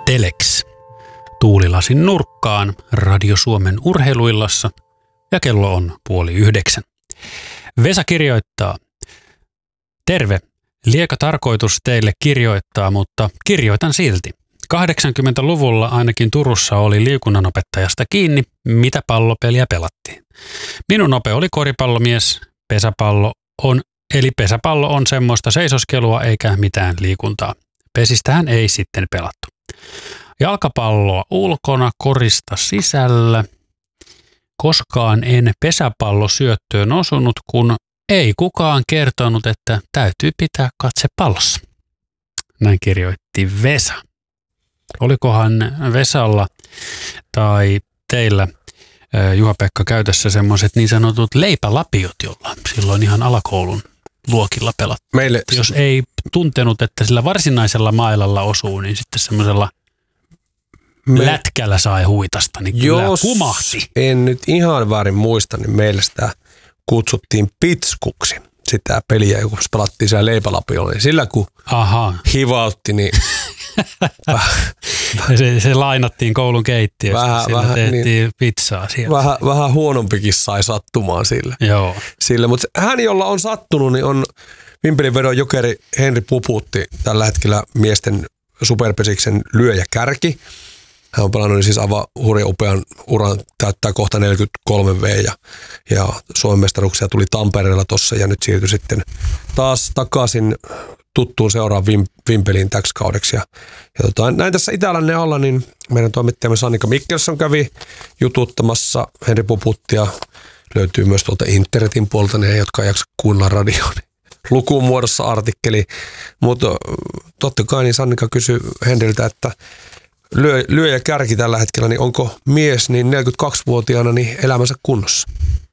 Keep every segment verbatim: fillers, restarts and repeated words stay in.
Telex. Tuulilasin nurkkaan Radio Suomen urheiluillassa ja kello on puoli yhdeksän. Vesa kirjoittaa. Terve. Lieka tarkoitus teille kirjoittaa, mutta kirjoitan silti. kahdeksankymmentäluvulla ainakin Turussa oli liikunnanopettajasta kiinni, mitä pallopeliä pelattiin. Minun ope oli koripallomies, pesäpallo on, eli pesäpallo on semmoista seisoskelua eikä mitään liikuntaa. Pesistähän ei sitten pelattu. Jalkapalloa ulkona, korista sisällä. Koskaan en pesäpallosyöttöön osunut, kun ei kukaan kertonut, että täytyy pitää katse pallossa. Näin kirjoitti Vesa. Olikohan Vesalla tai teillä, Juha-Pekka, käytössä semmoiset niin sanotut leipälapiot, jolla silloin ihan alakoulun luokilla pelattiin? Meille... Jos ei tuntenut, että sillä varsinaisella mailalla osuu, niin sitten semmoisella Me... lätkällä sai huitasta, niin kyllä Jos humahti. En nyt ihan väärin muista, niin meillä sitä kutsuttiin pitskuksi. Sitä peliä, kun pelattiin siellä leipälapiolla, niin sillä kun Aha. hivautti, niin se, se lainattiin koulun keittiöstä, vähän, sillä vähän, tehtiin niin, pizzaa siellä. Vähän, vähän huonompikin sai sattumaan sille. Joo. sille. Mutta hän, jolla on sattunut, niin on Vimpelivedon jokeri Henri Puputti, tällä hetkellä miesten superpesiksen lyöjä kärki. Hän on pelannut siis aivan hurjan upean uran, täyttää kohta neljäkymmentäkolme vuotta ja, ja Suomen mestaruuksia tuli Tampereella tossa ja nyt siirtyi sitten taas takaisin tuttuun seuraan Vim, Vimpeliin täksi kaudeksi. Ja, ja tota, näin tässä Itälännen alla, niin meidän toimittajamme Sannika Mikkelson kävi jututtamassa Henri Puputtia. Löytyy myös tuolta internetin puolta ne, jotka ei jaksa kuunnella radioon. Lukuun muodossa artikkeli, mutta totta kai niin Sannika kysyi Henriltä, että Lyö, lyöjä kärki tällä hetkellä, niin onko mies niin neljäkymmentäkaksivuotiaana niin elämänsä kunnossa?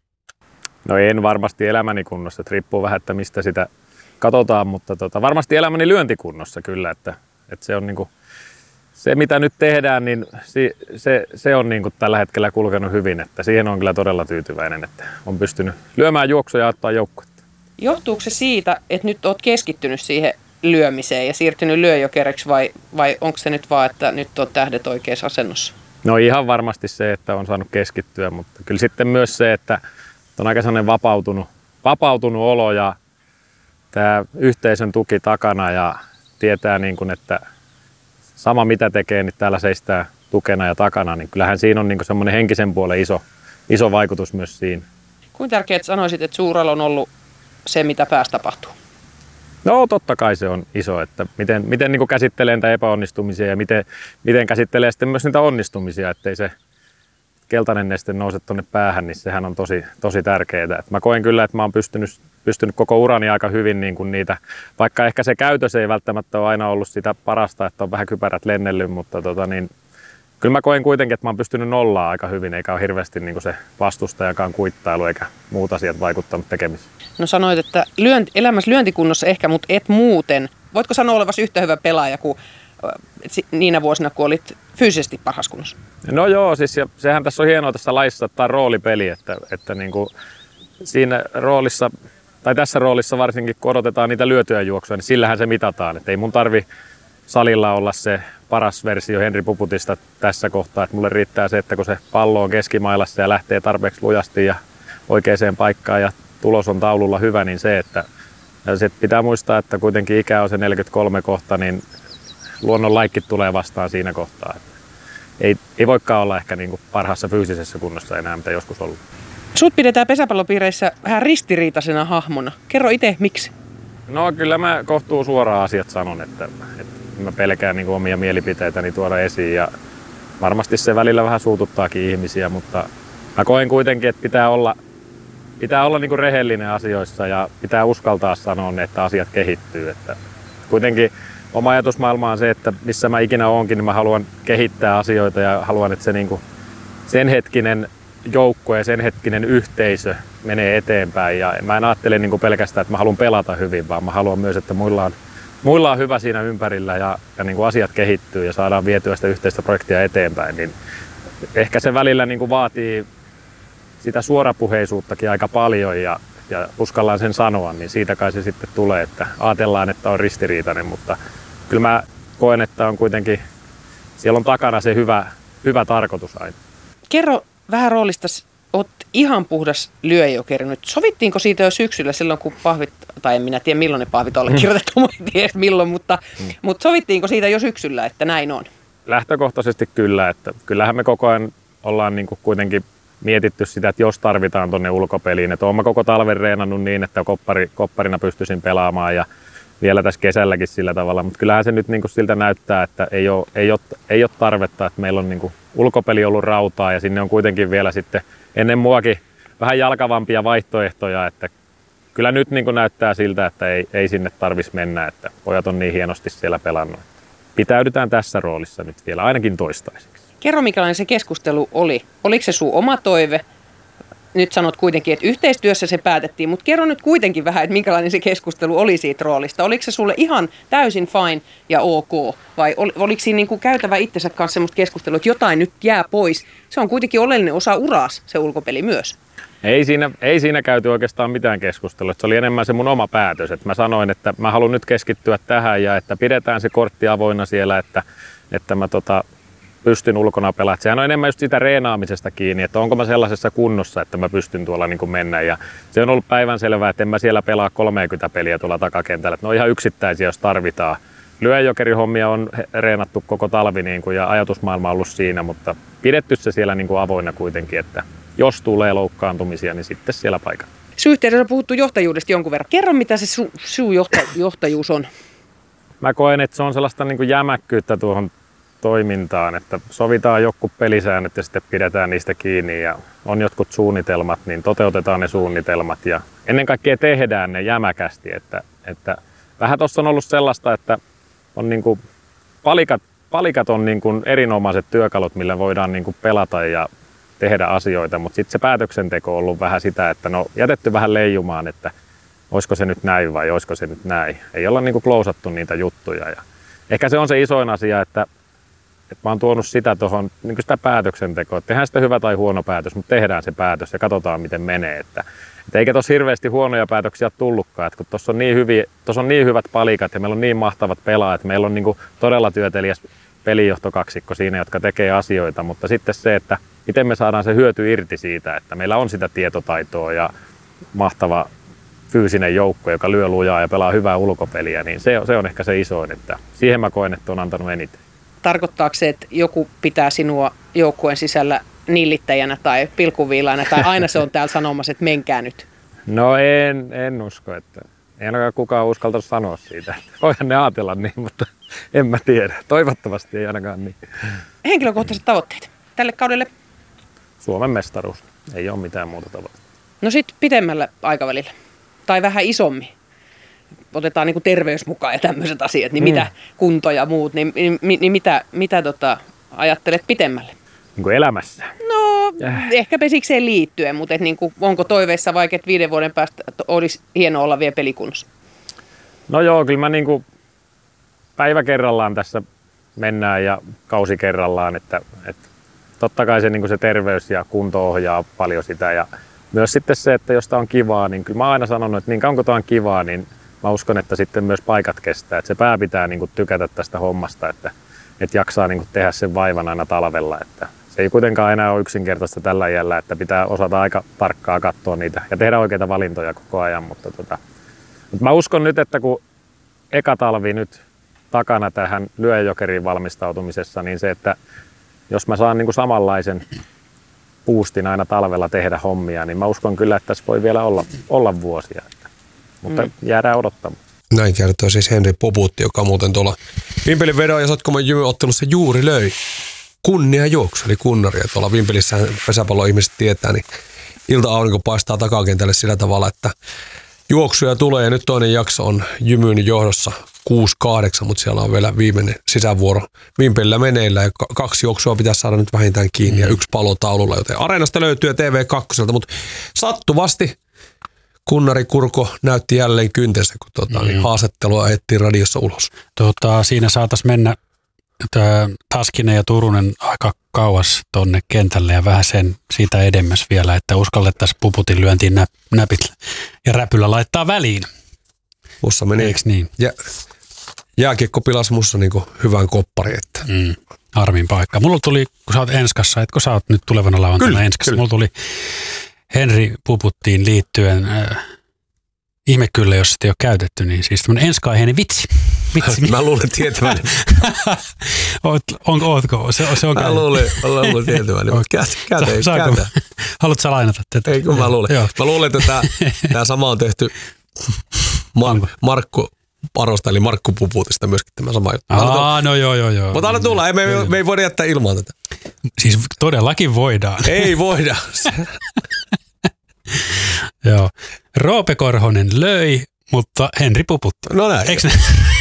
No en varmasti elämäni kunnossa, että riippuu vähän, että mistä sitä katsotaan, mutta tota, varmasti elämäni lyöntikunnossa kyllä, että, että se on niinku, se mitä nyt tehdään, niin se, se, se on niinku tällä hetkellä kulkenut hyvin, että siihen on kyllä todella tyytyväinen, että on pystynyt lyömään juoksuja ja ottaa joukkuetta. Johtuuko se siitä, että nyt olet keskittynyt siihen lyömiseen ja siirtynyt lyöjokereksi vai, vai onko se nyt vaan, että nyt on tähdet oikeassa asennossa? No ihan varmasti se, että on saanut keskittyä, mutta kyllä sitten myös se, että on aika sellainen vapautunut, vapautunut olo ja tämä yhteisön tuki takana ja tietää niin kuin, että sama mitä tekee, niin täällä seistää tukena ja takana, niin kyllähän siinä on niin kuin semmoinen henkisen puolen iso, iso vaikutus myös siinä. Kuinka tärkeää sanoisit, että suurella on ollut se, mitä päässä tapahtuu? No totta kai se on iso, että miten, miten niin kuin käsittelee niitä epäonnistumisia ja miten, miten käsittelee sitten myös niitä onnistumisia, ettei se keltainen neste nouse tuonne päähän, niin sehän on tosi, tosi tärkeää. Et mä koen kyllä, että mä oon pystynyt, pystynyt koko urani aika hyvin niin kuin niitä, vaikka ehkä se käytös ei välttämättä ole aina ollut sitä parasta, että on vähän kypärät lennellyt, mutta tota niin, kyllä mä koen kuitenkin, että mä oon pystynyt nollaa aika hyvin, eikä ole hirveästi niin kuin se vastustajakaan kuittailu eikä muut asiat vaikuttanut tekemiseen. No sanoit, että lyönti, elämässä lyöntikunnossa ehkä, mutta et muuten. Voitko sanoa olevasi yhtä hyvä pelaaja kuin niinä vuosina, kun olit fyysisesti parhaassa kunnossa? No joo, siis ja sehän tässä on hienoa tässä lajissa, että tämä on roolipeli, että, että niin kuin siinä roolissa, tai tässä roolissa varsinkin, kun odotetaan niitä lyötyjä juoksuja, niin sillähän se mitataan. Että ei mun tarvi salilla olla se paras versio Henri Puputista tässä kohtaa, että mulle riittää se, että kun se pallo on keskimailassa ja lähtee tarpeeksi lujasti ja oikeaan paikkaan ja tulos on taululla hyvä, niin se, että ja pitää muistaa, että kuitenkin ikä on se neljäkymmentäkolme kohta, niin luonnon laikki tulee vastaan siinä kohtaa. Ei, ei voikaan olla ehkä niin kuin parhaassa fyysisessä kunnossa enää, mitä joskus ollut. Sut pidetään pesäpallopiireissä vähän ristiriitaisena hahmona. Kerro itse, miksi? No kyllä mä kohtuu suoraan asiat sanon, että, että mä pelkään niin kuin omia mielipiteitäni tuoda esiin ja varmasti se välillä vähän suututtaakin ihmisiä, mutta mä koen kuitenkin, että pitää olla Pitää olla niinku rehellinen asioissa ja pitää uskaltaa sanoa, että asiat kehittyy. Että kuitenkin oma ajatusmaailma on se, että missä mä ikinä oonkin, niin mä haluan kehittää asioita ja haluan, että se niinku sen hetkinen joukkue ja sen hetkinen yhteisö menee eteenpäin. Ja mä en ajattele niinku pelkästään, että mä haluan pelata hyvin, vaan mä haluan myös, että muilla on, muilla on hyvä siinä ympärillä ja, ja niinku asiat kehittyy ja saadaan vietyä sitä yhteistä projektia eteenpäin. Niin ehkä se välillä niinku vaatii sitä suorapuheisuuttakin aika paljon ja, ja uskallaan sen sanoa, niin siitä kai se sitten tulee, että ajatellaan, että on ristiriitainen, mutta kyllä mä koen, että on kuitenkin siellä on takana se hyvä, hyvä tarkoitus aina. Kerro vähän roolista. Oot ihan puhdas lyöjokeri nyt. Sovittiinko siitä jo syksyllä silloin, kun pahvit, tai en minä tiedä milloin ne pahvit on allekirjoitettu, mm. en tiedä milloin, mutta, mm. mutta sovittiinko siitä jo syksyllä, että näin on? Lähtökohtaisesti kyllä, että kyllähän me koko ajan ollaan niin kuin kuitenkin mietitty sitä, että jos tarvitaan tuonne ulkopeliin, että olen koko talven reenannut niin, että koppari, kopparina pystyisin pelaamaan ja vielä tässä kesälläkin sillä tavalla, mutta kyllähän se nyt niin kuin siltä näyttää, että ei ole, ei ole, ei ole tarvetta, että meillä on niin kuin ulkopeli ollut rautaa ja sinne on kuitenkin vielä sitten ennen muakin vähän jalkavampia vaihtoehtoja, että kyllä nyt niin kuin näyttää siltä, että ei, ei sinne tarvitsisi mennä, että pojat on niin hienosti siellä pelannut. Pitäydytään tässä roolissa nyt vielä ainakin toistaiseksi. Kerro, minkälainen se keskustelu oli. Oliko se sun oma toive? Nyt sanot kuitenkin, että yhteistyössä se päätettiin, mutta kerro nyt kuitenkin vähän, että minkälainen se keskustelu oli siitä roolista. Oliko se sulle ihan täysin fine ja ok, vai ol, oliko siinä niin kuin käytävä itsensä kanssa semmoista keskustelua, että jotain nyt jää pois? Se on kuitenkin oleellinen osa uraas, se ulkopeli myös. Ei siinä, ei siinä käyty oikeastaan mitään keskustelua. Se oli enemmän se mun oma päätös. Että mä sanoin, että mä haluan nyt keskittyä tähän ja että pidetään se kortti avoinna siellä, että, että mä tota, pystyn ulkona pelaamaan. Sehän on enemmän just sitä reenaamisesta kiinni, että onko mä sellaisessa kunnossa, että mä pystyn tuolla niin kuin mennä. Ja se on ollut päivänselvää, että en mä siellä pelaa kolmekymmentä peliä tuolla takakentällä. Että ne on ihan yksittäisiä, jos tarvitaan. Lyöjokerihommia on reenattu koko talvi niin kuin, ja ajatusmaailma on ollut siinä, mutta pidetty se siellä niin kuin avoinna kuitenkin, että jos tulee loukkaantumisia, niin sitten siellä paikalla. Sun yhteydessä on puhuttu johtajuudesta jonkun verran. Kerro, mitä se sun su johta, johtajuus on. Mä koen, että se on sellaista niin kuin jämäkkyyttä tuohon toimintaan, että sovitaan jotkut pelisäännöt ja sitten pidetään niistä kiinni ja on jotkut suunnitelmat, niin toteutetaan ne suunnitelmat ja ennen kaikkea tehdään ne jämäkästi. Että, että vähän tuossa on ollut sellaista, että on niin kuin palikat, palikat on niin kuin erinomaiset työkalut, millä voidaan niin kuin pelata ja tehdä asioita, mutta sitten se päätöksenteko on ollut vähän sitä, että no jätetty vähän leijumaan, että olisiko se nyt näin vai olisiko se nyt näin. Ei olla niin kuin klousattu niitä juttuja. Ja ehkä se on se isoin asia, että, että mä oon tuonut sitä tuohon niin kuin sitä päätöksentekoa. Tehdään sitä hyvä tai huono päätös, mutta tehdään se päätös ja katsotaan miten menee. Että, että eikä tuossa hirveästi huonoja päätöksiä tullutkaan, että kun tuossa on, niin on niin hyvät palikat ja meillä on niin mahtavat pelaajat, meillä on niin kuin todella työtelijäs pelijohtokaksikko siinä, jotka tekee asioita, mutta sitten se, että miten me saadaan se hyöty irti siitä, että meillä on sitä tietotaitoa ja mahtava fyysinen joukko, joka lyö lujaa ja pelaa hyvää ulkopeliä, niin se on, se on ehkä se isoin, että siihen mä koen, että on antanut eniten. Tarkoittaako se, että joku pitää sinua joukkueen sisällä nillittäjänä tai pilkuviilaina, tai aina se on täällä sanomassa, että menkää nyt? No en, en usko, että ei ainakaan kukaan uskaltaisi sanoa siitä. Voihan ne ajatella niin, mutta en mä tiedä. Toivottavasti ei ainakaan niin. Henkilökohtaiset tavoitteet tälle kaudelle? Suomen mestaruus. Ei ole mitään muuta tavoitteita. No sitten pitemmällä aikavälillä. Tai vähän isommin. Otetaan niin kuin terveys mukaan ja tämmöiset asiat. Niin mm. mitä kunto ja muut, niin, niin, niin mitä, mitä tota, ajattelet pitemmälle? Niin kuin elämässä? No äh. ehkä pesikseen liittyen, mutta et niin kuin, onko toiveissa vaikka, että viiden vuoden päästä olisi hienoa olla vielä pelikunnossa? No joo, kyllä mä niin kuin päivä kerrallaan tässä mennään ja kausi kerrallaan, että, että totta kai se, niin kuin se terveys ja kunto ohjaa paljon sitä ja myös sitten se, että jos tämä on kivaa, niin kyllä mä oon aina sanonut, että niin kauan kun tämä on kivaa, niin mä uskon, että sitten myös paikat kestää, että se pää pitää niin kuin tykätä tästä hommasta, että, että jaksaa niin kuin tehdä sen vaivan aina talvella, että se ei kuitenkaan enää ole yksinkertaista tällä iällä, että pitää osata aika tarkkaa katsoa niitä ja tehdä oikeita valintoja koko ajan, mutta, tota, mutta mä uskon nyt, että kun eka talvi nyt takana tähän lyöjokeriin valmistautumisessa, niin se, että jos mä saan niin kuin samanlaisen boostin aina talvella tehdä hommia, niin mä uskon kyllä, että tässä voi vielä olla, olla vuosia. Että, mutta mm. jäädään odottamaan. Näin kertoo siis Henri Poputti, joka muuten tuolla Vimpelin vedon ja Sotkamon jymyottelussa juuri löi kunnia juoksu, eli kunnari. Ja tuolla Vimpelissä pesäpallo-ihmiset tietää, niin ilta-aurinko paistaa takakentälle sillä tavalla, että juoksuja tulee ja nyt toinen jakso on Jymyn johdossa kuusi kahdeksan, mutta siellä on vielä viimeinen sisävuoro Vimpelillä meneillä ja kaksi juoksua pitäisi saada nyt vähintään kiinni mm. ja yksi palo taululla, joten Areenasta löytyy T V kaksi, mutta sattuvasti Kunnari Kurko näytti jälleen kyntensä, kun tuota, mm. niin haastattelua ajettiin radiossa ulos. Tota, siinä saataisiin mennä Taskinen ja Turunen aika kauas tonne kentälle ja vähän sen siitä edemmäs vielä, että uskallettaisiin Puputin lyöntiin nä- näpit ja räpyllä laittaa väliin. Mussa meni. Eiks niin? Ja, jääkiekko pilasi mussa niinku hyvän koppari, että mm. Harmin paikka. Mulla tuli, kun sä oot Enskassa, etkö sä oot nyt tulevana lauantaina Enskassa, kyllä. Mulla tuli Henri Puputtiin liittyen, äh, ihme kyllä, jos sitä ei ole käytetty, niin siis tämmöinen enskaiheinen vitsi. vitsi. Mä luulen tietäväni. Oot, on, ootko? Se, se on mä käytetty. luulen, mä luulen tietäväni, mutta käytä, käytä, käytä. Haluatko sä lainata tätä? Ei kun mä luulen. Joo. Mä luulen, että tämä sama on tehty Mar- Markku Parosta, eli Markku Puputista myöskin tämä sama juttu. Aa, no joo, joo, joo. Mutta anna tulla, ei, me, me, me ei voida jättää ilman tätä. Siis todellakin voidaan. Ei voida. Joo. Roope Korhonen löi, mutta Henri Puputti. No näin. Eikö näin?